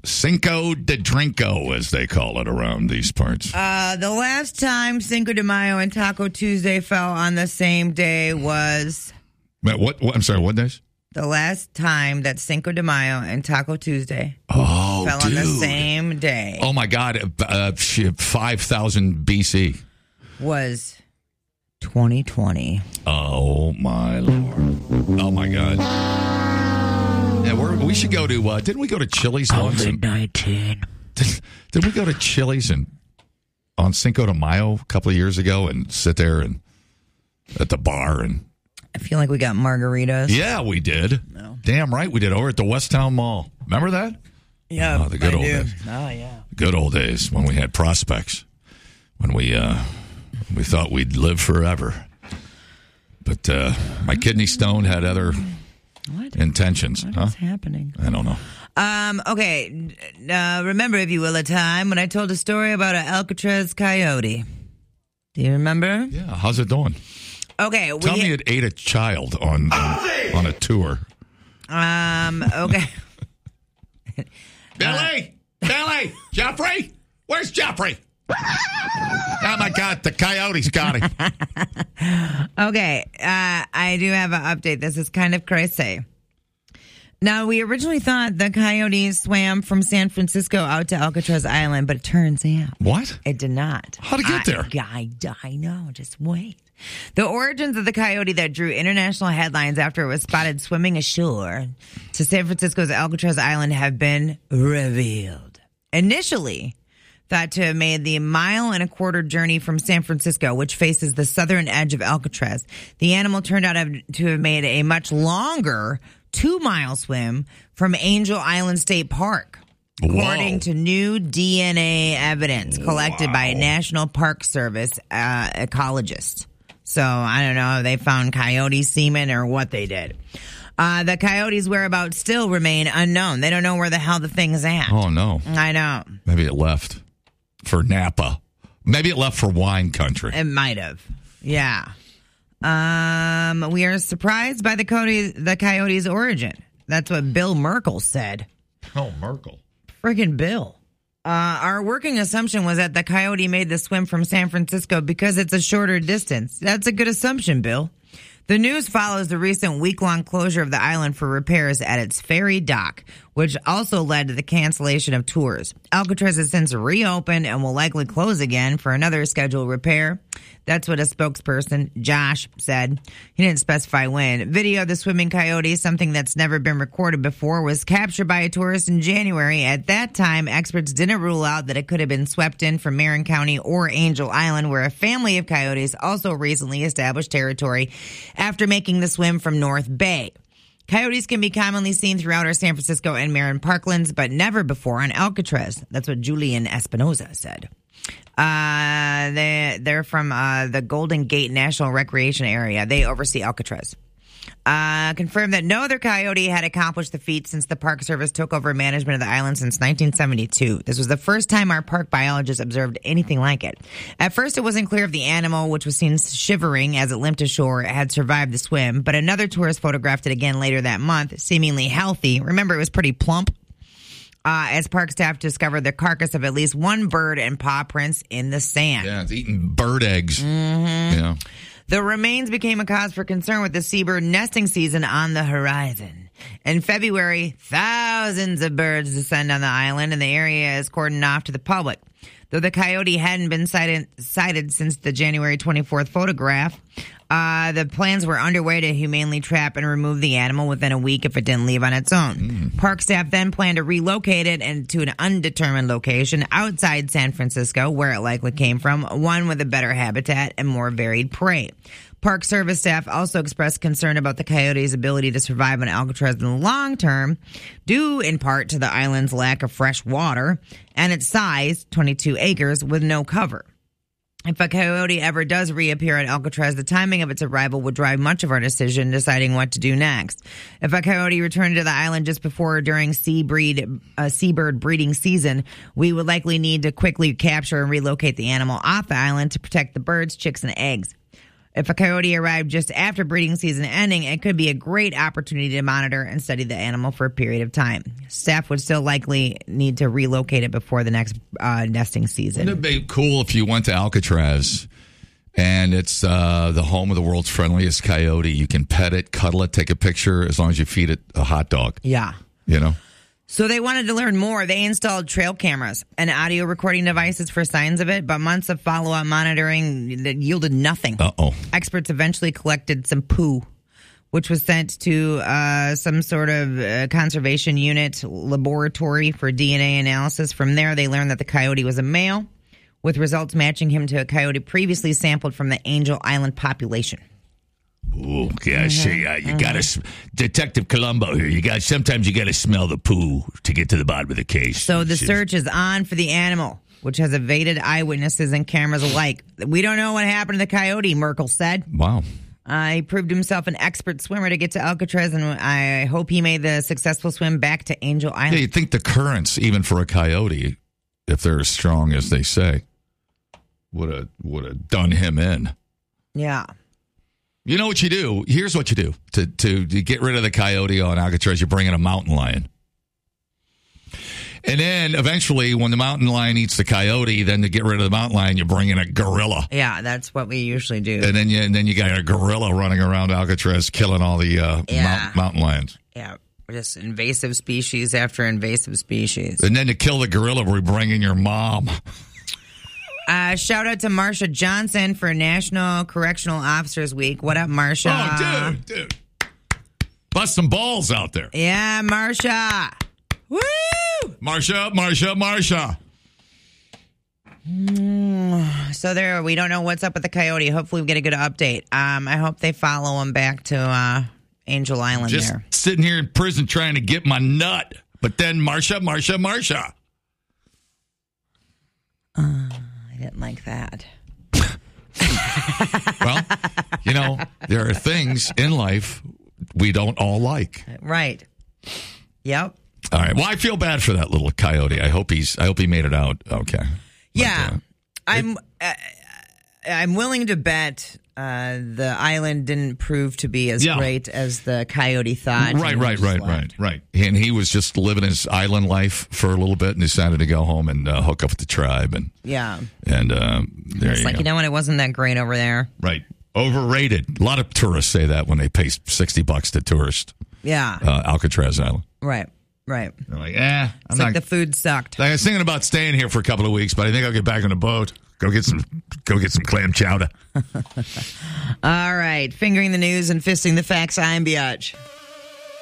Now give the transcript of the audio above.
Cinco de Drinko, as they call it around these parts. The last time Cinco de Mayo and Taco Tuesday fell on the same day was... What? I'm sorry, what days? The last time that Cinco de Mayo and Taco Tuesday fell on the same day. Oh, my God. 5,000 BC. Was 2020. Oh, my Lord. Oh, my God. Yeah, we should go to, didn't we go to Chili's once? COVID-19. Did we go to Chili's on Cinco de Mayo a couple of years ago and sit there and at the bar and... I feel like we got margaritas. Yeah, we did. No. Damn right we did. Over at the Westtown Mall. Remember that? Yeah, the good old days. Oh, yeah. Good old days when we had prospects. When we thought we'd live forever. But my kidney stone had other intentions. What's happening? I don't know. Okay. Remember, if you will, a time when I told a story about an Alcatraz coyote. Do you remember? Yeah. How's it doing? Okay. Tell me it ate a child on a tour. Okay. Billy! Jeffrey! Where's Jeffrey? Oh, my God. The coyote's got him. Okay. I do have an update. This is kind of crazy. Now, we originally thought the coyote swam from San Francisco out to Alcatraz Island, but it turns out... What? It did not. How'd it get there? I know. Just wait. The origins of the coyote that drew international headlines after it was spotted swimming ashore to San Francisco's Alcatraz Island have been revealed. Initially thought to have made the 1.25 mile journey from San Francisco, which faces the southern edge of Alcatraz, the animal turned out to have made a much longer 2-mile swim from Angel Island State Park, according to new DNA evidence collected by a National Park Service ecologist. So, I don't know if they found coyote semen or what they did. The coyote's whereabouts still remain unknown. They don't know where the hell the thing's at. Oh, no. I know. Maybe it left for Napa. Maybe it left for wine country. It might have. Yeah. We are surprised by the coyote's origin. That's what Bill Merkel said. Oh, Merkel. Friggin' Bill. Our working assumption was that the coyote made the swim from San Francisco because it's a shorter distance. That's a good assumption, Bill. The news follows the recent week-long closure of the island for repairs at its ferry dock, which also led to the cancellation of tours. Alcatraz has since reopened and will likely close again for another scheduled repair. That's what a spokesperson, Josh, said. He didn't specify when. Video of the swimming coyote, something that's never been recorded before, was captured by a tourist in January. At that time, experts didn't rule out that it could have been swept in from Marin County or Angel Island, where a family of coyotes also recently established territory after making the swim from North Bay. Coyotes can be commonly seen throughout our San Francisco and Marin parklands, but never before on Alcatraz. That's what Julian Espinoza said. They're from the Golden Gate National Recreation Area. They oversee Alcatraz. Confirmed that no other coyote had accomplished the feat since the Park Service took over management of the island since 1972. This was the first time our park biologists observed anything like it. At first, it wasn't clear if the animal, which was seen shivering as it limped ashore, had survived the swim, but another tourist photographed it again later that month, seemingly healthy. Remember, it was pretty plump. As park staff discovered the carcass of at least one bird and paw prints in the sand. Yeah, it's eating bird eggs. Mm-hmm. Yeah. The remains became a cause for concern with the seabird nesting season on the horizon. In February, thousands of birds descend on the island, and the area is cordoned off to the public. Though the coyote hadn't been sighted since the January 24th photograph, the plans were underway to humanely trap and remove the animal within a week if it didn't leave on its own. Park staff then planned to relocate it into an undetermined location outside San Francisco, where it likely came from, one with a better habitat and more varied prey. Park Service staff also expressed concern about the coyote's ability to survive on Alcatraz in the long term, due in part to the island's lack of fresh water and its size, 22 acres, with no cover. If a coyote ever does reappear at Alcatraz, the timing of its arrival would drive much of our decision deciding what to do next. If a coyote returned to the island just before or during seabird breeding season, we would likely need to quickly capture and relocate the animal off the island to protect the birds, chicks, and eggs. If a coyote arrived just after breeding season ending, it could be a great opportunity to monitor and study the animal for a period of time. Staff would still likely need to relocate it before the next nesting season. Wouldn't it be cool if you went to Alcatraz and it's the home of the world's friendliest coyote? You can pet it, cuddle it, take a picture as long as you feed it a hot dog. Yeah. You know? So they wanted to learn more. They installed trail cameras and audio recording devices for signs of it, but months of follow-up monitoring that yielded nothing. Uh-oh. Experts eventually collected some poo, which was sent to some sort of conservation unit laboratory for DNA analysis. From there, they learned that the coyote was a male, with results matching him to a coyote previously sampled from the Angel Island population. Oh, yeah, see, you got to, Detective Columbo here, sometimes you got to smell the poo to get to the bottom of the case. So the search is on for the animal, which has evaded eyewitnesses and cameras alike. We don't know what happened to the coyote, Merkel said. Wow. He proved himself an expert swimmer to get to Alcatraz, and I hope he made the successful swim back to Angel Island. Yeah, you'd think the currents, even for a coyote, if they're as strong as they say, would have done him in. Yeah. You know what you do? Here's what you do. To get rid of the coyote on Alcatraz, you bring in a mountain lion. And then eventually, when the mountain lion eats the coyote, then to get rid of the mountain lion, you bring in a gorilla. Yeah, that's what we usually do. And then you got a gorilla running around Alcatraz killing all the mountain lions. Yeah, just invasive species after invasive species. And then to kill the gorilla, we bring in your mom. Shout out to Marsha Johnson for National Correctional Officers Week. What up, Marsha? Oh, dude. Bust some balls out there. Yeah, Marsha. Woo! Marsha. So there, we don't know what's up with the coyote. Hopefully we get a good update. I hope they follow him back to Angel Island. Just there. Sitting here in prison trying to get my nut. But then Marsha. I didn't like that. Well, there are things in life we don't all like. Right. Yep. All right. Well, I feel bad for that little coyote. I hope he made it out okay. Yeah. I'm willing to bet the island didn't prove to be as great as the coyote thought. Right. And he was just living his island life for a little bit and decided to go home and hook up with the tribe. And there it's you like, go. you know what? It wasn't that great over there. Right. Overrated. A lot of tourists say that when they pay $60 to tourist. Yeah. Alcatraz Island. Right. They're like, the food sucked. I was thinking about staying here for a couple of weeks, but I think I'll get back on the boat. Go get some clam chowder. All right. Fingering the news and fisting the facts. I'm Biatch.